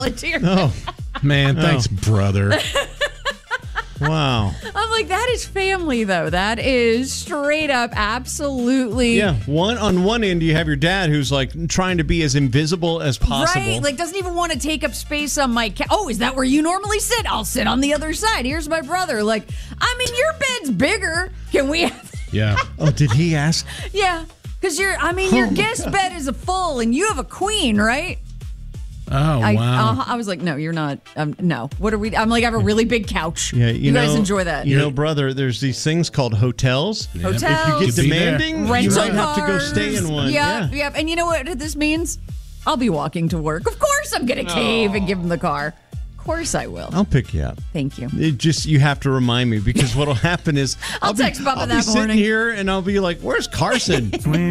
volunteer. Oh, Man, thanks, brother. wow. I'm like, that is family, though. That is straight up, absolutely. Yeah, on one end, you have your dad who's like trying to be as invisible as possible. Right, like doesn't even want to take up space on my couch. Oh, is that where you normally sit? I'll sit on the other side. Here's my brother. Like, I mean, your bed's bigger. Can we have... Yeah. Oh, did he ask? Yeah, because your guest bed is a full and you have a queen, right? Oh, wow. I was like, no, you're not. No. What are we? I'm like, I have a really big couch. Yeah, you guys enjoy that. You know, brother, there's these things called hotels. Hotels. If you get demanding, you rental might have to go cars. stay in one. Yep. And you know what this means? I'll be walking to work. Of course I'm going to cave and give him the car. Of course I will. I'll pick you up. Thank you. You have to remind me because what'll happen is I'll text Bubba I'll that be sitting morning here and I'll be like, "Where's Carson?"